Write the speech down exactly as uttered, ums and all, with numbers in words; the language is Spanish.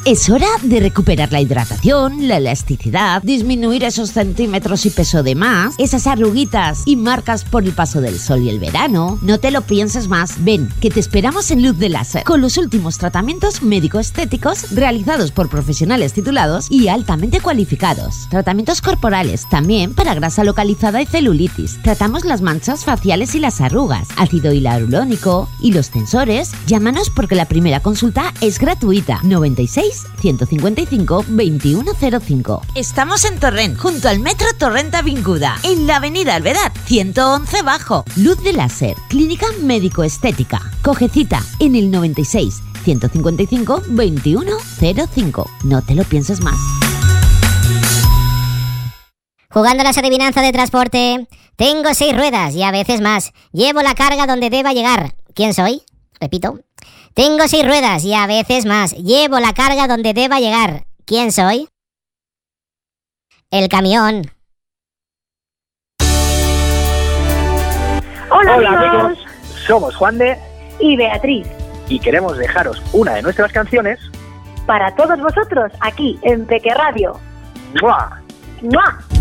Es hora de recuperar la hidratación, la elasticidad, disminuir esos centímetros y peso de más, esas arruguitas y marcas por el paso del sol y el verano. No te lo pienses más. Ven, que te esperamos en Luz de Láser, con los últimos tratamientos médico-estéticos realizados por profesionales titulados y altamente cualificados. Tratamientos corporales, también para grasa localizada y celulitis. Tratamos las manchas faciales y las arrugas, ácido hialurónico y los tensores. Llámanos porque la primera consulta es gratuita. noventa y seis, ciento cincuenta y cinco, veintiuno cero cinco. Estamos en Torrent, junto al Metro Torrent Avinguda, en la avenida Alvedad, ciento once Bajo. Luz de Láser, clínica médico-estética. Coge cita en el noventa y seis, ciento cincuenta y cinco, veintiuno cero cinco. No te lo pienses más. Jugando a las adivinanzas de transporte. Tengo seis ruedas y a veces más. Llevo la carga donde deba llegar. ¿Quién soy? Repito. Tengo seis ruedas y a veces más. Llevo la carga donde deba llegar. ¿Quién soy? El camión. Hola, Hola amigos. amigos, somos Juan de y Beatriz y queremos dejaros una de nuestras canciones para todos vosotros aquí en Peque Radio. ¡Mua! ¡Mua!